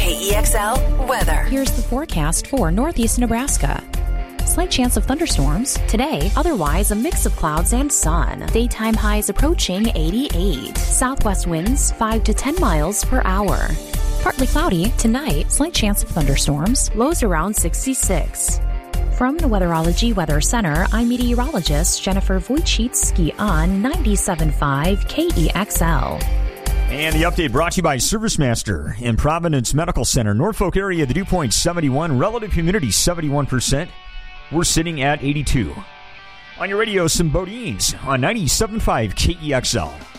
KEXL weather. Here's the forecast for northeast Nebraska. Slight chance of thunderstorms. Today, otherwise a mix of clouds and sun. Daytime highs approaching 88. Southwest winds 5 to 10 miles per hour. Partly cloudy. Tonight, slight chance of thunderstorms. Lows around 66. From the Weatherology Weather Center, I'm meteorologist Jennifer Wojcicki on 97.5 KEXL. And the update brought to you by ServiceMaster in Providence Medical Center. Norfolk area, the dew point 71, relative humidity 71%. We're sitting at 82. On your radio, some Bodines on 97.5 KEXL.